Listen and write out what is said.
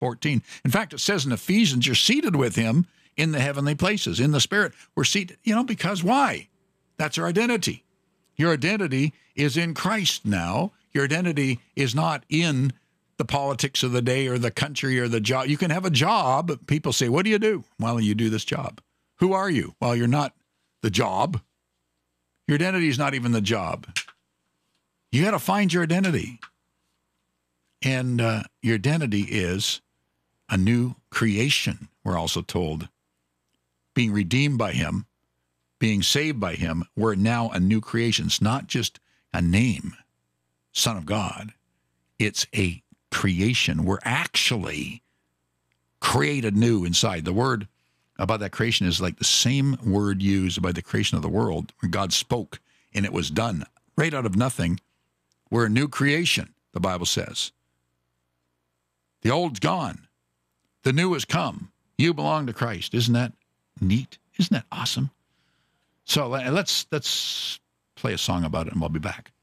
14. In fact, it says in Ephesians, you're seated with him in the heavenly places, in the Spirit. We're seated, because why? That's our identity. Your identity is in Christ now. Your identity is not in the politics of the day or the country or the job. You can have a job. People say, what do you do? Well, you do this job. Who are you? Well, you're not the job. Your identity is not even the job. You got to find your identity. And your identity is a new creation, we're also told. Being redeemed by him, being saved by him, we're now a new creation. It's not just a name, Son of God. It's a creation. We're actually created new inside. The word about that creation is like the same word used by the creation of the world, when God spoke and it was done. Right out of nothing, we're a new creation, the Bible says. The old's gone. The new has come. You belong to Christ. Isn't that neat? Isn't that awesome? So let's play a song about it, and we'll be back.